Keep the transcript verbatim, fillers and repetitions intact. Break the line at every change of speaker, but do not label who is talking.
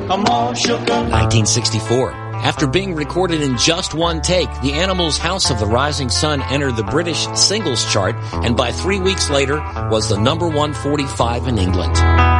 I'm all shook up.
nineteen sixty-four. After being recorded in just one take, the Animals' House of the Rising Sun entered the British singles chart and by three weeks later was the number one forty-five in England.